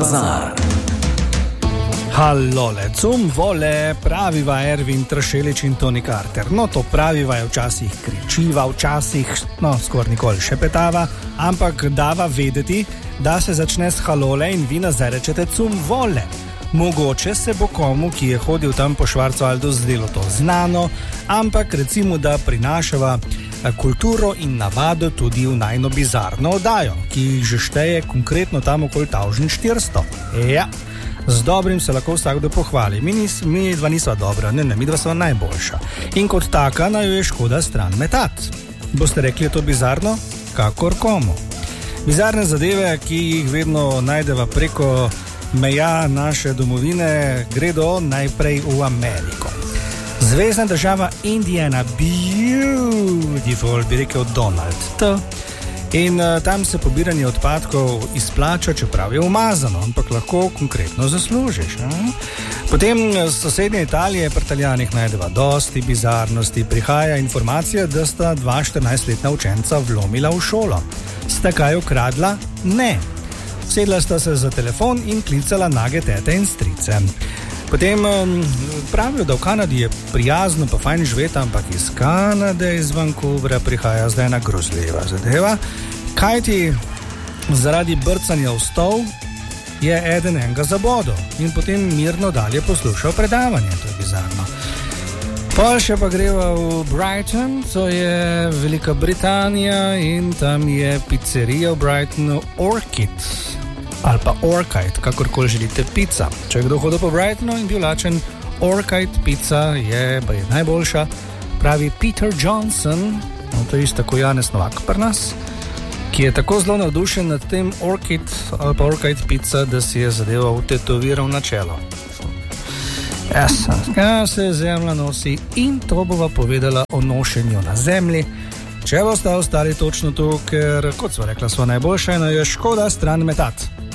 bazar. Hallole, cum vole, praviva Ervin Tršelič in Toni Carter. No, to praviva je včasih kričiva, včasih, skoraj nikoli šepetava, ampak dava vedeti, da se začne s halole in vi nazaj rečete cum vole. Mogoče se bo komu, ki je hodil tam po Schwarzwaldu, zdelo to znano, ampak recimo, da prinašava kulturo in navado tudi v najno bizarno oddajo, ki jih že šteje konkretno tam okoli 1400. Ja. Z dobrim se lahko vsakdo pohvali. Mi dva nisva dobra, mi dva sva najboljša. In kot taka naj je škoda stran metati. Boste rekli, je to bizarno? Kakor komu. Bizarne zadeve, ki jih vedno najdeva preko meja naše domovine, gredo najprej v Ameriko. Zvezna država Indiana, beautiful, bi rekel Donald T. In tam se pobiranje odpadkov izplača, čeprav je umazano, ampak lahko konkretno zaslužiš. Potem z sosednje Italije pri Italijanih najdeva dosti bizarnosti. Prihaja informacija, da sta 2 14-letna učenca vlomila v šolo. Sta kaj ukradla? Ne. Sedla sta se za telefon in klicala nage tete in strice. Potem pravijo, da v Kanadi je prijazno pa fajn živeti, ampak iz Kanade, iz Vancouvra prihaja zdaj ena grozljiva zadeva. Kajti zaradi brcanja v stol je eden enega zabodel in potem mirno dalje poslušal predavanje. To je bizarno. Pol še pa greva v Brighton, to je Velika Britanija, in tam je pizzerija v Brightonu Orchid. Ali pa Orchid, kakorkoli želite, pica. Če je kdo hodil po Brightonu in bil lačen, Orchid pica je najboljša, pravi Peter Johnson, to je isto tako Janez Novak pri nas, ki je tako zelo navdušen nad tem Orchid ali pa Orchid pica, da si je zadeva vtetoviral na čelo. Se zemlja nosi, in to bova povedala o nošenju na zemlji. Če boste ostali točno tu, ker, kot sva rekla, sva najboljša in je škoda stran metati.